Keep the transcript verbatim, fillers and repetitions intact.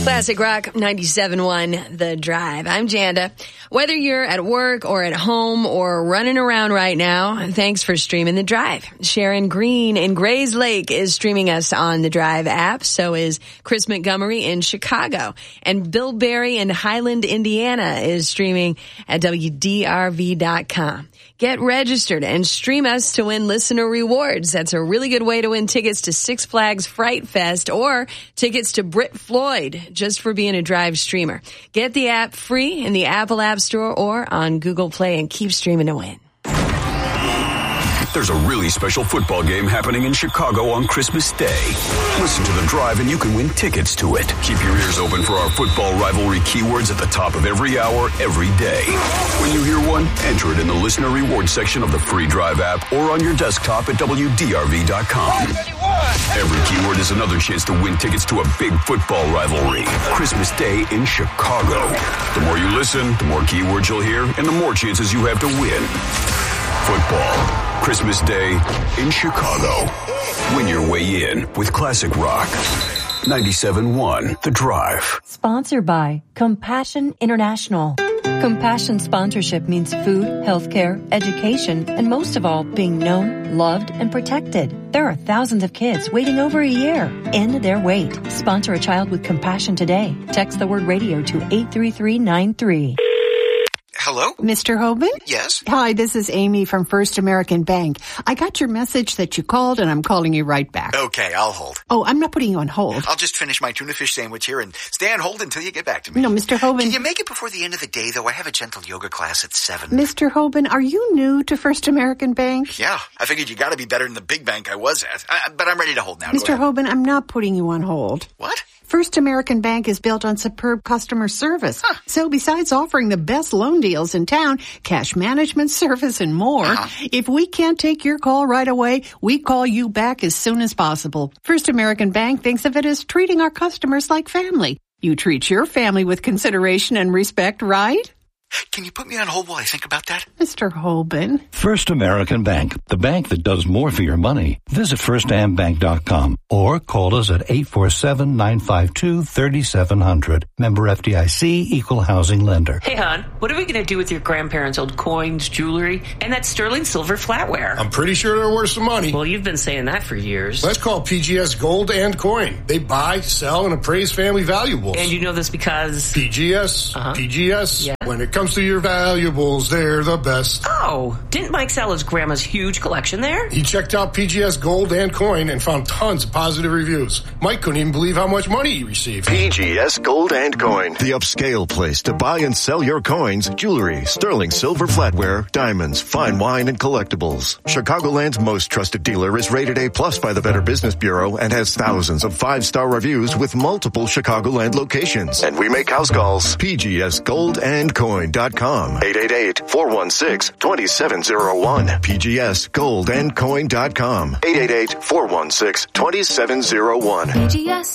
Classic Rock ninety-seven point one, The Drive. I'm Janda. Whether you're at work or at home or running around right now, thanks for streaming The Drive. Sharon Green in Grays Lake is streaming us on The Drive app. So is Chris Montgomery in Chicago. And Bill Berry in Highland, Indiana is streaming at W D R V dot com. Get registered and stream us to win listener rewards. That's a really good way to win tickets to Six Flags Fright Fest or tickets to Brit Floyd just for being a Drive streamer. Get the app free in the Apple App Store or on Google Play and keep streaming to win. There's a really special football game happening in Chicago on Christmas Day. Listen to The Drive and you can win tickets to it. Keep your ears open for our football rivalry keywords at the top of every hour, every day. When you hear one, enter it in the listener reward section of the free Drive app or on your desktop at W D R V dot com. Every keyword is another chance to win tickets to a big football rivalry. Christmas Day in Chicago. The more you listen, the more keywords you'll hear, and the more chances you have to win. Football. Christmas Day in Chicago. Win your way in with Classic Rock. ninety-seven point one, The Drive. Sponsored by Compassion International. Compassion sponsorship means food, healthcare, education, and most of all, being known, loved, and protected. There are thousands of kids waiting over a year. End their wait. Sponsor a child with compassion today. Text the word radio to eight three three nine three. Hello? Mister Hoban? Yes? Hi, this is Amy from First American Bank. I got your message that you called, and I'm calling you right back. Okay, I'll hold. Oh, I'm not putting you on hold. I'll just finish my tuna fish sandwich here and stay on hold until you get back to me. No, Mister Hoban. Can you make it before the end of the day, though? I have a gentle yoga class at seven. Mister Hoban, are you new to First American Bank? Yeah, I figured you gotta be better than the big bank I was at. I, but I'm ready to hold now. Mister Hoban, I'm not putting you on hold. What? First American Bank is built on superb customer service. Huh. So besides offering the best loan deals in town, cash management service, and more, Uh-huh. if we can't take your call right away, we call you back as soon as possible. First American Bank thinks of it as treating our customers like family. You treat your family with consideration and respect, right? Can you put me on hold while I think about that? Mister Hoban. First American Bank, the bank that does more for your money. Visit first am bank dot com or call us at eight four seven, nine five two, three seven zero zero. Member F D I C, Equal Housing Lender. Hey, hon, what are we going to do with your grandparents' old coins, jewelry, and that sterling silver flatware? I'm pretty sure they're worth some money. Well, you've been saying that for years. Let's call P G S Gold and Coin. They buy, sell, and appraise family valuables. And you know this because... P G S, uh-huh. P G S. Yeah. When it comes to your valuables, they're the best. Oh, didn't Mike sell his grandma's huge collection there? He checked out P G S Gold and Coin and found tons of positive reviews. Mike couldn't even believe how much money he received. P G S Gold and Coin, the upscale place to buy and sell your coins, jewelry, sterling silver flatware, diamonds, fine wine, and collectibles. Chicagoland's most trusted dealer is rated A plus by the Better Business Bureau and has thousands of five-star reviews with multiple Chicagoland locations. And we make house calls. P G S Gold and Coin dot com. eight eight eight, four one six, two seven zero one. P G S Gold and Coin dot com. eight eight eight, four one six, two seven zero one. P G S